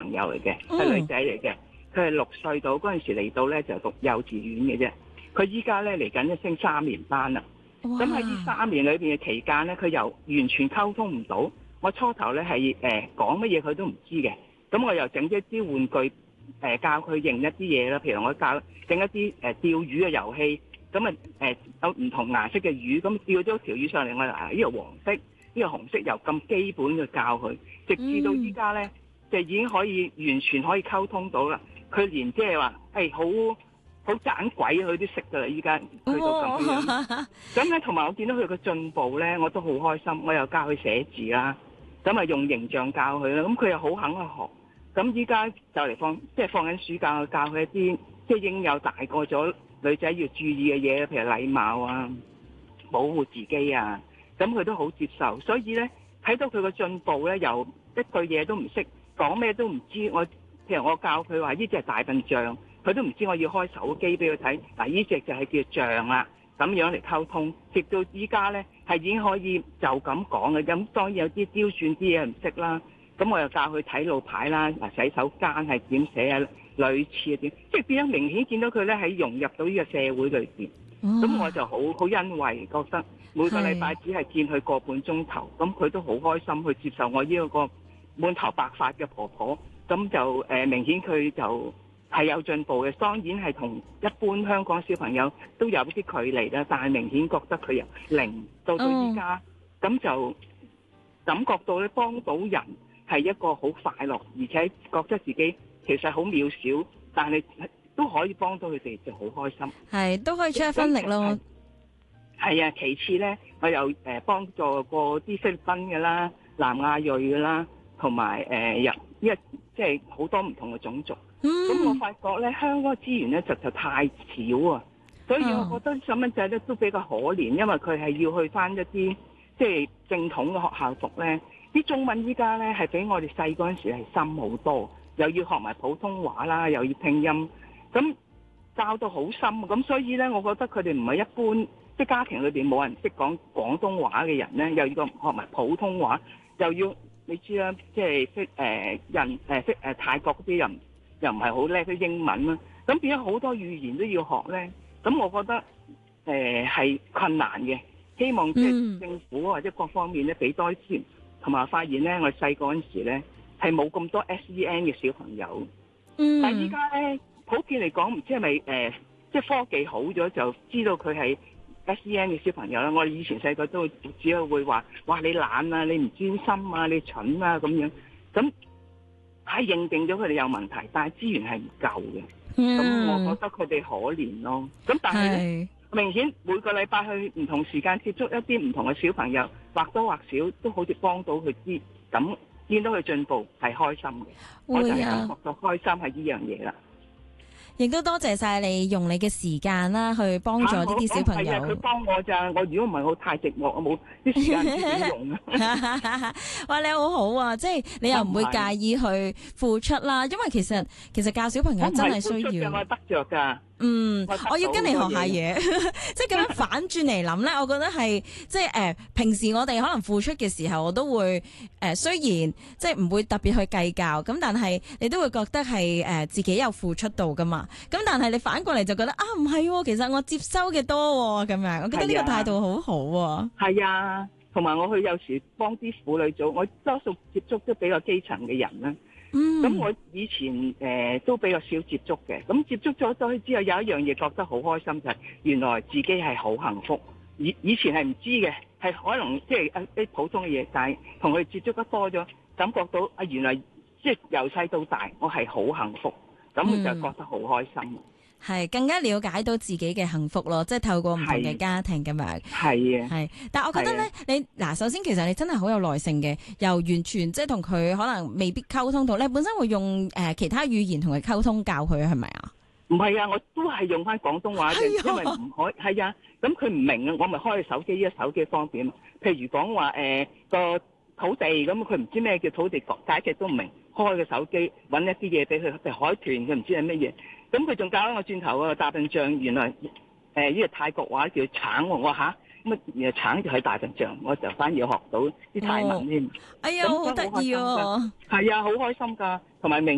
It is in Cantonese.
朋友嚟嘅，係女仔嚟嘅。佢係6歲到嗰陣時嚟到咧就讀幼稚園嘅啫。佢依家咧嚟緊咧升3年班啦。咁喺呢3年裏邊嘅期間咧，佢又完全溝通唔到。我初頭咧係講乜嘢佢都唔知嘅。咁我又整咗啲玩具教佢認一啲嘢啦。譬如我教整一啲釣魚嘅遊戲。咁有唔同顏色嘅魚，咁釣咗條魚上嚟，我話呢個黃色，呢個紅色，由咁基本嘅教佢，直至到依家咧，就已經可以完全可以溝通到啦。佢連即係話好盞鬼佢都識噶啦，依家去到咁樣。咁咧，同埋我見到佢嘅進步咧，我都好開心。我又教佢寫字啦，咁啊用形象教佢啦。咁佢又好肯去學。咁依家就嚟放緊暑假，教佢一啲即係應有大個咗女仔要注意嘅嘢，譬如禮貌啊、保護自己啊，咁佢都好接受。所以咧，睇到佢個進步咧，由一句嘢都唔識，講咩都唔知。譬如我教佢話呢隻係大笨象，佢都唔知我要開手機俾佢睇。嗱，呢隻就係叫象啦，咁樣嚟溝通。直到依家咧，係已經可以就咁講嘅。咁當然有啲刁鑽啲嘢唔識啦。咁我又教佢睇路牌啦，嗱，洗手間係點寫啊，女廁點，即係變咗明顯見到佢咧喺融入到呢個社會裏邊。咁我就好欣慰，覺得每個禮拜只係見佢個半鐘頭，咁佢都好開心去接受我呢個滿頭白髮嘅婆婆。咁就明顯佢就係有進步嘅。當然係同一般香港小朋友都有啲距離啦，但係明顯覺得佢由0到依家，咁就感覺到咧幫到人係一個好快樂，而且覺得自己其實好渺小，但係都可以幫到佢哋，就好開心。 係都可以出一分力咯。 係啊，其次咧，我又幫助過啲菲律賓嘅啦、南亞裔嘅啦，同埋即係好多唔同嘅種族。咁我發覺咧，香港資源咧實在太少啊，所以我覺得細蚊仔咧都比較可憐，因為佢係要去翻一啲即係正統嘅學校讀咧。啲中文依家咧係比我哋細嗰陣時係深好多，又要學埋普通話啦，又要拼音，咁教到好深。咁所以咧，我覺得佢哋唔係一般，即係家庭裏邊冇人識講廣東話嘅人咧，又要學埋普通話，又要你知啦，即係識泰國嗰啲人又唔係好叻啲英文啦，咁變咗好多語言都要學咧。咁我覺得係困難嘅，希望即係政府或者各方面咧俾多啲資源。同埋發現咧，我哋細個嗰陣時咧係冇咁多 SEN 嘅小朋友，但係依家咧普遍嚟講，唔知係咪即係科技好咗，就知道佢係 SEN 嘅小朋友啦。我哋以前細個都只係會話：哇，你懶啊，你唔專心啊，你蠢啊咁樣。咁係認定咗佢哋有問題，但係資源係唔夠嘅。咁我覺得佢哋可憐咯。咁但係咧，明顯每個禮拜去唔同時間接觸一啲唔同嘅小朋友，或多或少都好似幫到佢啲，咁見到佢進步係開心嘅。我就係感覺到開心係呢樣嘢啦。 亦都多謝晒你用你嘅時間啦，去幫助呢啲小朋友。 佢幫我咋，我如果唔係我太寂寞，我冇啲時間點用啊。 哇，你好好啊，即係你又唔會介意去付出啦，因為其實教小朋友真係需要。 我得着㗎。 我要跟你學下嘢，即係咁樣反轉嚟諗咧，我覺得係即係平時我哋可能付出嘅時候，我都會雖然即係唔會特別去計較，咁但係你都會覺得係自己有付出到噶嘛。咁但係你反過嚟就覺得唔係，其實我接收嘅多咁樣，我覺得呢個態度好好喎。 係啊，同埋我去有時幫啲婦女組，我多數接觸都比較基層嘅人啦。咁我以前都比較少接觸嘅，咁接觸咗之後有一樣嘢覺得好開心，就係原來自己係好幸福。以前係唔知嘅，係可能即係啲普通嘅嘢，但係同佢接觸得多咗，感覺到原來即係由細到大我係好幸福，咁就覺得好開心。 係更加了解到自己嘅幸福咯，即係透過唔同嘅家庭咁樣。 係啊， 係。但係我覺得咧，你嗱首先其實你真係好有耐性嘅，由完全即係同佢可能未必溝通到，你本身會用其他語言同佢溝通教佢係咪啊？ 唔係啊，我都係用翻廣東話嘅，因為唔可以係啊。咁佢唔明啊，我咪開手機，因為手機方便。譬如講話個土地咁，佢唔知咩叫土地，解釋都唔明，開個手機揾一啲嘢俾佢，譬如海豚，佢唔知係乜嘢。咁佢仲教咗我轉頭啊！大笨象原來呢個泰國話叫橙喎，我嚇咁啊，橙就係大笨象，我就反而學到啲泰文添。 哎呀，好得意喎！ 係啊，好開心㗎，同埋明